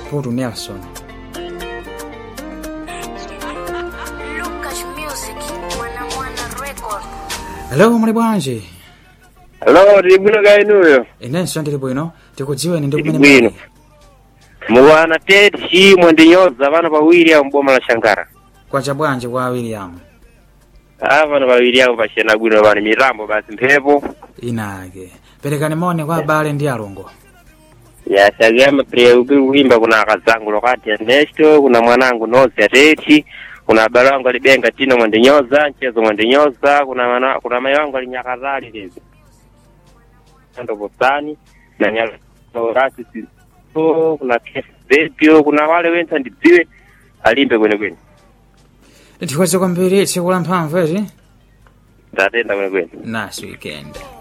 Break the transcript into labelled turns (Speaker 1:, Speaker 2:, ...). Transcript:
Speaker 1: Putu Nelson. Hello, muli bwanji?
Speaker 2: Hello, ndibwino kainuyo.
Speaker 1: Inenso ndili bwino. Tikudziweni ndi kumene
Speaker 2: Bwino. Mwana Ted chimwe ndinyoza vana pawiri ya mboma la Shankara.
Speaker 1: Kwacha bwanji kwa William?
Speaker 2: Vana pawiri ya pachena bwino vani mirambo basi mphepo.
Speaker 1: Inake. Perekani mone kwa abale ndi alongo.
Speaker 2: Ya sagama kuimba kuna akazangu lokati ya Nesto, kuna mwanangu Nozi ya Teti, kuna abale wangu alibenga Tino Mwandinyoza, Nchezo Mwandinyoza, kuna mayo wangu alinyakazali hizi. Ndo bostani, na nyala orasi siso, kuna kesi zepio, kuna wale wenza ndiziwe, alimbe kwenye.
Speaker 1: Tikweze kwa mbiri, tsikula mpamvu eti?
Speaker 2: Ndatenda kwenye.
Speaker 1: Nice weekend.